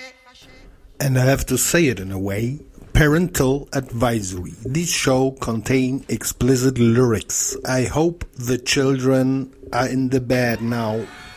And I have to say it in a way, parental advisory. This show contains explicit lyrics. I hope the children are in the bed now.